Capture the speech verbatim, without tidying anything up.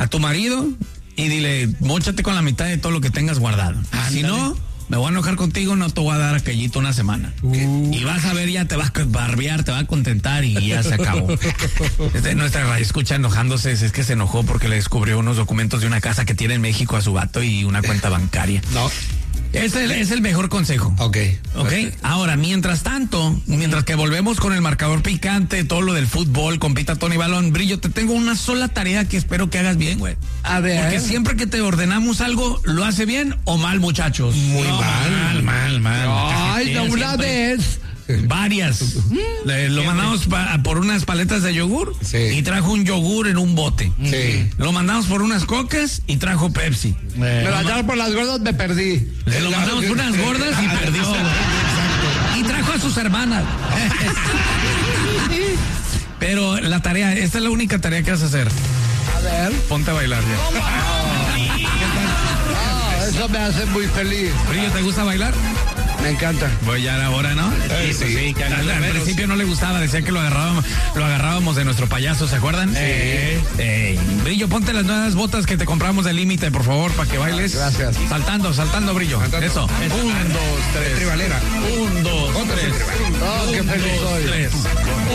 a tu marido y dile, móchate con la mitad de todo lo que tengas guardado. Ah, si no, me voy a enojar contigo, no te voy a dar aquellito una semana. Uh. Y vas a ver, ya te vas a barbear, te va a contentar y ya se acabó. Este, nuestra radio escucha enojándose, es que se enojó porque le descubrió unos documentos de una casa que tiene en México a su vato y una cuenta bancaria. No. Es el, es el mejor consejo. Ok. Ok. Ahora, mientras tanto, mientras que volvemos con el marcador picante, todo lo del fútbol, compita Tony Balón, Brillo, te tengo una sola tarea que espero que hagas bien, güey. A ver. Porque siempre que te ordenamos algo, ¿lo hace bien o mal, muchachos? Muy no, mal. Mal, mal, mal. Ay, no, una vez. Varias. Le, lo mandamos pa, por unas paletas de yogur sí. y trajo un yogur en un bote. Sí. Lo mandamos por unas cocas y trajo Pepsi. Eh, me lo mandaron por las gordas, me perdí. Le lo mandamos por unas gordas y perdió. Y trajo a sus hermanas. Pero la tarea, esta es la única tarea que vas a hacer. A ver. Ponte a bailar ya. Oh, eso me hace muy feliz. Brillo, ¿te gusta bailar? Me encanta. Voy ya ahora, ¿no? Sí, sí. sí al, al principio no le gustaba, decía que lo agarrábamos, lo agarrábamos de nuestro payaso, ¿se acuerdan? Sí. Eh, Brillo, ponte las nuevas botas que te compramos de límite, por favor, para que bailes. Gracias. Saltando, saltando, Brillo. Saltando. Eso. Un, dos, tres. Tribalera. Un, dos, tres. Oh, qué feliz soy. Tres.